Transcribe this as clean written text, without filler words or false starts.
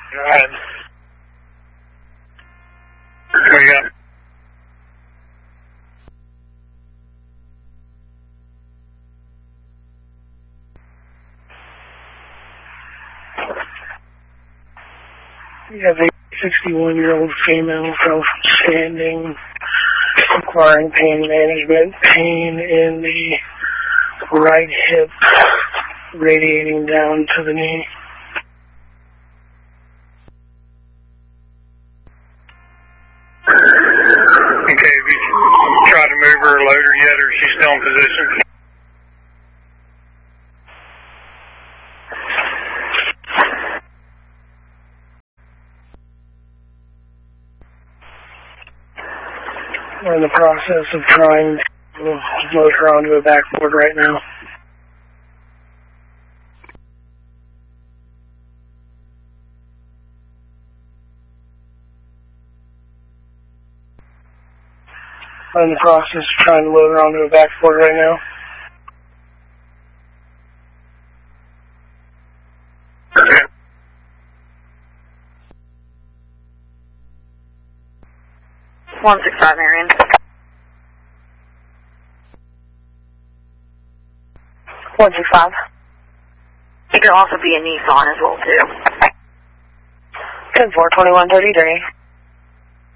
Go ahead. There you go. You have a 61-year-old female self-standing, requiring pain management, pain in the right hip, radiating down to the knee. Okay, have you tried to move her or load her yet, or is she still in position? We're in the process of trying to load her onto a backboard right now. We're in the process of trying to load her onto a backboard right now. Okay. .165 Marion. 165. It could also be a Nissan as well too. 10-4, 2133.